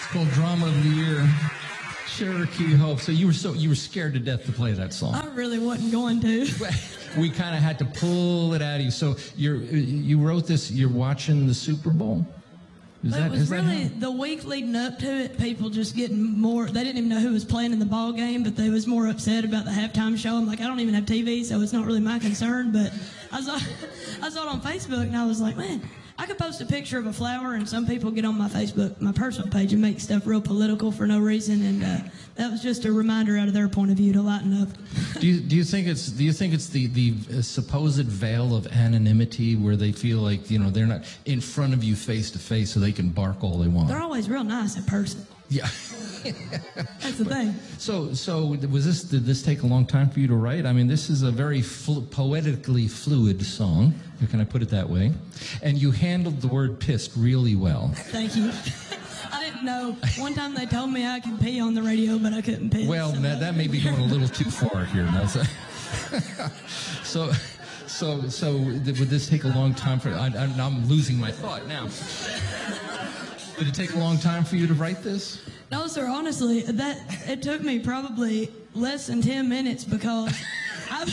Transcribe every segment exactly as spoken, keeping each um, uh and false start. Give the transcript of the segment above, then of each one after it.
Called Drama of the Year. Cherokee Hope. So you were so you were scared to death to play that song. I really wasn't going to. We kind of had to pull it out of you. So you're you wrote this. You're watching the Super Bowl. Is It that, was is really that the week leading up to it. People just getting more. They didn't even know who was playing in the ball game, but they was more upset about the halftime show. I'm like, I don't even have T V, so it's not really my concern. But I saw, I saw it on Facebook, and I was like, man, I could post a picture of a flower, and some people get on my Facebook, my personal page, and make stuff real political for no reason, and uh, that was just a reminder out of their point of view to lighten up. Do you do you think it's do you think it's the the supposed veil of anonymity where they feel like, you know, they're not in front of you face to face so they can bark all they want? They're always real nice in person. Yeah. That's the thing. So so was this did this take a long time for you to write? I mean, this is a very flu- poetically fluid song. Can I put it that way? And you handled the word pissed really well. Thank you. I didn't know. One time they told me I could pee on the radio, but I couldn't piss. Well, so. that, that may be going a little too far here. so, so, so would this take a long time for? I, I'm, I'm losing my thought now. Did it take a long time for you to write this? No, sir. Honestly, that it took me probably less than ten minutes because I,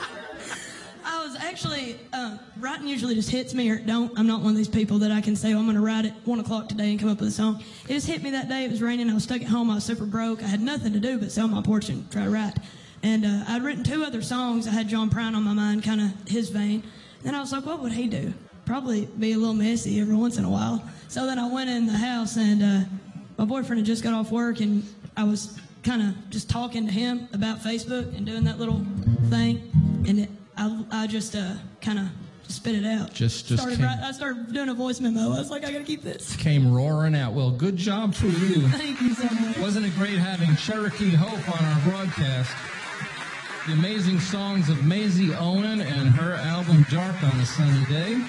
I was actually uh, writing usually just hits me or it don't. I'm not one of these people that I can say, oh, I'm going to write at one o'clock today and come up with a song. It just hit me that day. It was raining. I was stuck at home. I was super broke. I had nothing to do but sit on my porch and try to write. And uh, I'd written two other songs. I had John Prine on my mind, kind of his vein. And then I was like, what would he do? Probably be a little messy every once in a while. So then I went in the house, and uh, my boyfriend had just got off work, and I was kind of just talking to him about Facebook and doing that little thing. And it, I, I just uh, kind of spit it out. Just, just started came, right, I started doing a voice memo. I was like, I got to keep this. Came roaring out. Well, good job for you. Thank you so much. Wasn't it great having Cherokee Hope on our broadcast? The amazing songs of Maisie Owen and her album Dark on a Sunny Day.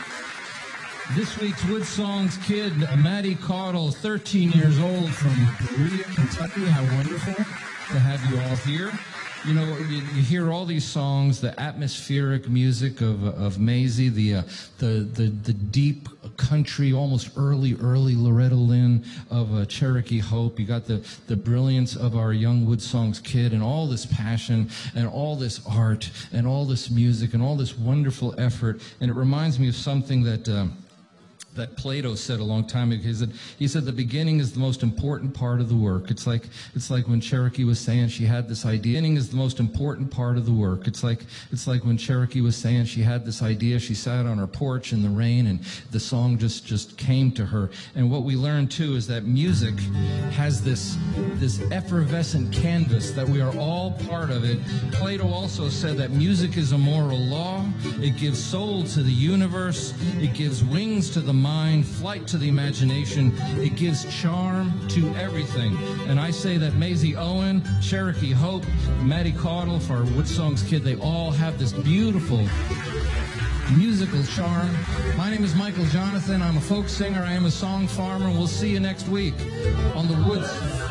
This week's Wood Songs kid, Maddie Caudle, thirteen years old from Berea, Kentucky. How wonderful to have you all here. You know, you, you hear all these songs, the atmospheric music of of Maisie, the uh, the the the deep country, almost early early Loretta Lynn of uh, Cherokee Hope. You got the the brilliance of our young Wood Songs kid, and all this passion, and all this art, and all this music, and all this wonderful effort. And it reminds me of something that. Uh, that Plato said a long time ago. He said, he said the beginning is the most important part of the work. It's like it's like when Cherokee was saying she had this idea. The beginning is the most important part of the work. It's like it's like when Cherokee was saying she had this idea. She sat on her porch in the rain, and the song just just came to her. And what we learned too is that music has this this effervescent canvas that we are all part of it. Plato also said that music is a moral law. It gives soul to the universe. It gives wings to the mind, flight to the imagination. It gives charm to everything. And I say that Maisie Owen, Cherokee Hope, Maddie Caudle, for our Wood Songs kid, they all have this beautiful musical charm. My name is Michael Jonathan. I'm a folk singer. I am a song farmer. We'll see you next week on the Woods.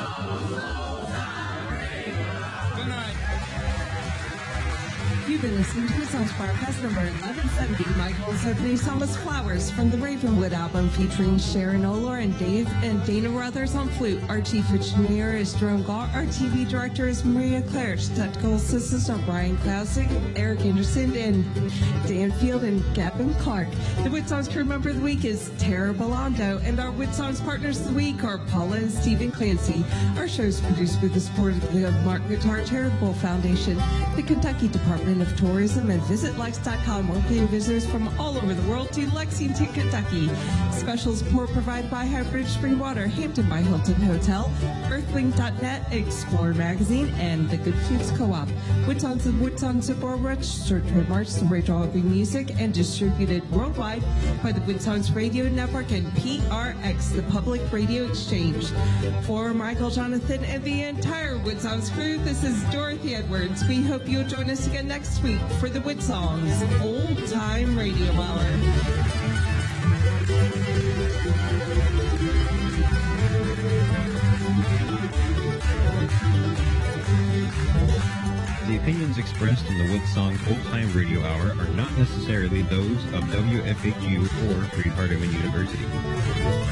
You've been listening to Songs Podcast number eleven seventy. Michael's opening song was Flowers from the Ravenwood album featuring Sharon Oler and Dave and Dana Ruthers on flute. Our chief engineer is Jerome Gaw. Our T V director is Maria Claridge. Technical assistants are Brian Klausig, Eric Anderson, and Dan Field and Gavin Clark. The Wood Songs crew member of the week is Tara Belando, and our Wood Songs partners of the week are Paula and Stephen Clancy. Our show is produced with the support of the Mark Guitar Charitable Foundation, the Kentucky Department of Tourism, and Visit Lex dot com, welcoming visitors from all over the world to Lexington, Kentucky. Special support provided by Highbridge Spring Water, Hampton by Hilton Hotel, Earthling dot net, Explorer Magazine, and the Good Foods Co-op. Wood Songs and Wood Songs of Borough registered trademarks to Rachel Albee Music and distributed worldwide by the Wood Songs Radio Network and P R X, the Public Radio Exchange. For Michael Jonathan and the entire Wood Songs crew, this is Dorothy Edwards. We hope you'll join us again next week for the Wood Songs Old Time Radio Hour. The opinions expressed in the Wood Songs Old Time Radio Hour are not necessarily those of W F H U or Free Hardeman University.